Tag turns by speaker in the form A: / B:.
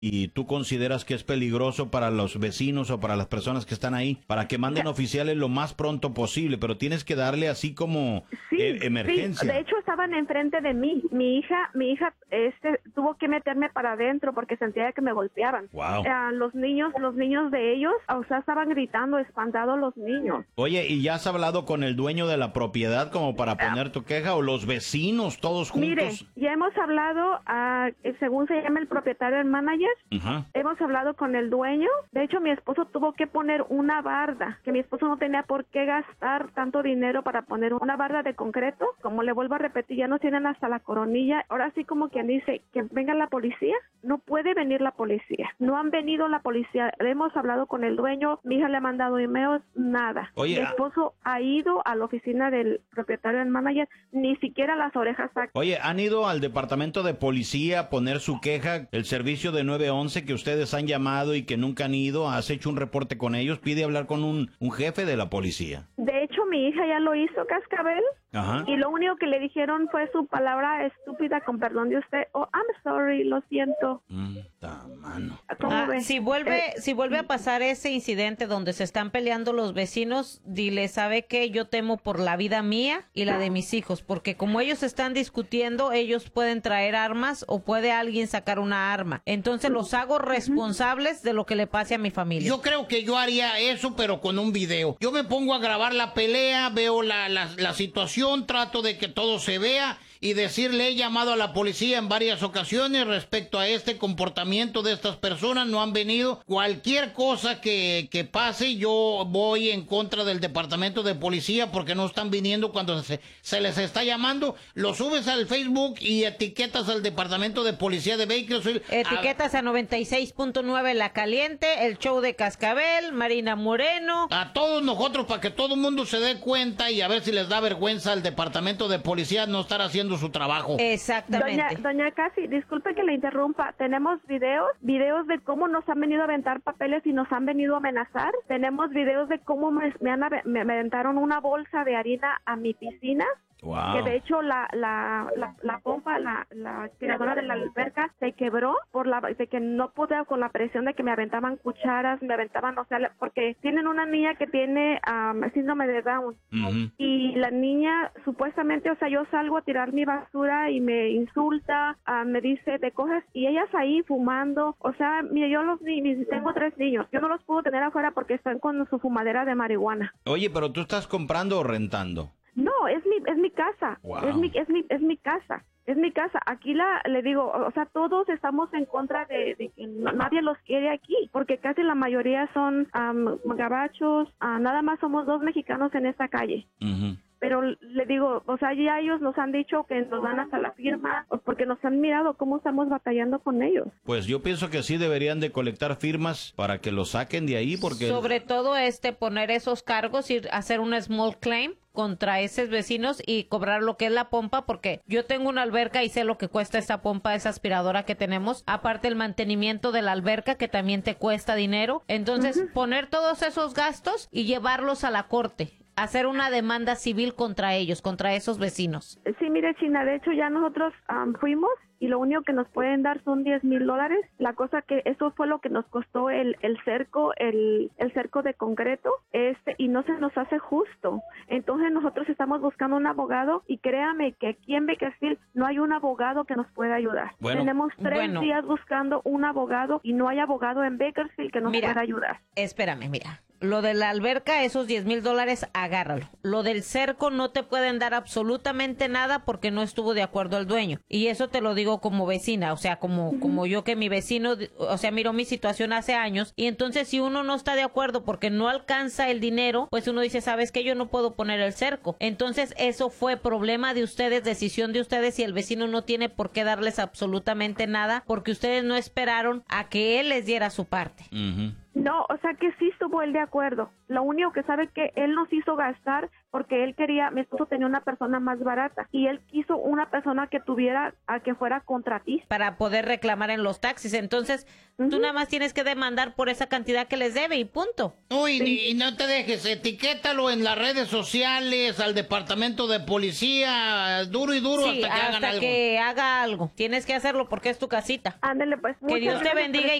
A: y tú consideras que es peligroso para los vecinos o para las personas que están ahí, para que manden oficiales lo más pronto posible, pero tienes que darle así como emergencia.
B: Sí, de hecho estaban enfrente de mí. Mi hija tuvo que meterme para adentro porque sentía que me golpeaban.
A: Wow.
B: Los niños de ellos, o sea, estaban gritando, espantados los niños.
A: Oye, ¿y ya has hablado con el dueño de la propiedad como para poner tu queja o los vecinos todos juntos?
B: Mire, ya hemos hablado, según se llama el propietario, el manager, hemos hablado con el dueño. De hecho, mi esposo tuvo que poner una barda, que mi esposo no tenía por qué gastar tanto dinero para poner una barda de concreto. Como le vuelvo a repetir, ya no tienen hasta la coronilla. Ahora sí, como quien dice, que venga la policía. No puede venir la policía. No han venido la policía. Hemos hablado con el dueño, mi hija le ha mandado emails, nada.
A: Oye,
B: mi esposo ha ido a la oficina del propietario, del manager, ni siquiera las orejas sacan.
A: Oye, ¿han ido al departamento de policía a poner su queja? El servicio de 911 que ustedes han llamado y que nunca han ido, ¿has hecho un reporte con ellos? Pide hablar con un jefe de la policía.
B: De hecho, mi hija ya lo hizo, Cascabel.
A: Ajá.
B: Y lo único que le dijeron fue su palabra estúpida, con perdón de usted. Oh, I'm sorry, lo siento.
A: Mano.
C: Si vuelve a pasar ese incidente donde se están peleando los vecinos, dile, ¿sabe qué? Yo temo por la vida mía y la de mis hijos, porque como ellos están discutiendo, ellos pueden traer armas o puede alguien sacar una arma. Entonces los hago responsables de lo que le pase a mi familia.
D: Yo creo que yo haría eso, pero con un video. Yo me pongo a grabar la pelea, veo la situación, trato de que todo se vea y decirle, he llamado a la policía en varias ocasiones respecto a este comportamiento de estas personas, no han venido. Cualquier cosa que pase, yo voy en contra del departamento de policía porque no están viniendo cuando se les está llamando. Lo subes al Facebook y etiquetas al departamento de policía de Bakersfield.
C: Etiquetas a 96.9 La Caliente, el show de Cascabel, Marina Moreno.
D: A todos nosotros para que todo el mundo se dé cuenta y a ver si les da vergüenza al departamento de policía no estar haciendo su trabajo.
C: Exactamente.
B: Doña Casi, disculpe que le interrumpa. Tenemos videos de cómo nos han venido a aventar papeles y nos han venido a amenazar. Tenemos videos de cómo me aventaron una bolsa de harina a mi piscina.
A: Wow.
B: Que de hecho la pompa, la aspiradora de la alberca se quebró de que no pude, con la presión de que me aventaban cucharas, me aventaban, o sea, porque tienen una niña que tiene síndrome de Down. Y la niña supuestamente, o sea, yo salgo a tirar mi basura y me insulta, me dice, te coges, y ellas ahí fumando, o sea, mira, yo tengo 3 niños, yo no los puedo tener afuera porque están con su fumadera de marihuana.
A: Oye, pero ¿tú estás comprando o rentando?
B: No, es mi casa.
A: Wow.
B: Es mi casa. Es mi casa. Aquí le digo, o sea, todos estamos en contra de que nadie los quiere aquí, porque casi la mayoría son gabachos. Nada más somos 2 mexicanos en esta calle. Pero le digo, o sea, ya ellos nos han dicho que nos dan hasta la firma, porque nos han mirado cómo estamos batallando con ellos.
A: Pues yo pienso que sí deberían de colectar firmas para que los saquen de ahí, porque...
C: Sobre todo poner esos cargos y hacer una small claim contra esos vecinos y cobrar lo que es la pompa, porque yo tengo una alberca y sé lo que cuesta esa pompa, esa aspiradora que tenemos, aparte el mantenimiento de la alberca que también te cuesta dinero. Entonces poner todos esos gastos y llevarlos a la corte, hacer una demanda civil contra ellos, contra esos vecinos.
B: Sí, mire, China, de hecho ya nosotros fuimos y lo único que nos pueden dar son $10,000. La cosa que eso fue lo que nos costó el cerco, el cerco de concreto, y no se nos hace justo. Entonces nosotros estamos buscando un abogado y créame que aquí en Bakersfield no hay un abogado que nos pueda ayudar. Tenemos 3 días buscando un abogado y no hay abogado en Bakersfield que nos pueda ayudar.
C: Espérame, mira. Lo de la alberca, esos $10,000, agárralo. Lo del cerco no te pueden dar absolutamente nada porque no estuvo de acuerdo el dueño. Y eso te lo digo como vecina, o sea, como yo que mi vecino, o sea, miró mi situación hace años. Y entonces si uno no está de acuerdo porque no alcanza el dinero, pues uno dice, ¿sabes qué? Yo no puedo poner el cerco. Entonces eso fue problema de ustedes, decisión de ustedes, y el vecino no tiene por qué darles absolutamente nada porque ustedes no esperaron a que él les diera su parte.
B: No, o sea que sí estuvo él de acuerdo. Lo único que sabe que él nos hizo gastar porque él quería, mi esposo tenía una persona más barata y él quiso una persona que tuviera, a que fuera contratista.
C: Para poder reclamar en los taxis. Entonces, tú nada más tienes que demandar por esa cantidad que les debe y punto.
D: Uy, y no te dejes, etiquétalo en las redes sociales, al departamento de policía, duro y duro
C: Sí,
D: hasta que hagan algo.
C: que haga algo. Tienes que hacerlo porque es tu casita.
B: Ándele pues.
C: Que Dios te bendiga.